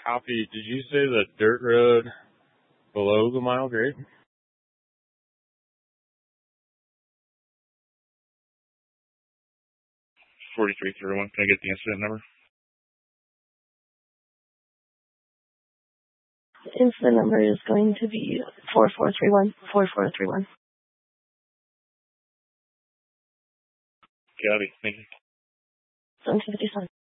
Copy. Did you say the dirt road below the mile grade? 4331. Can I get the incident number? The incident number is going to be 4431. Copy. Thank you. 1757.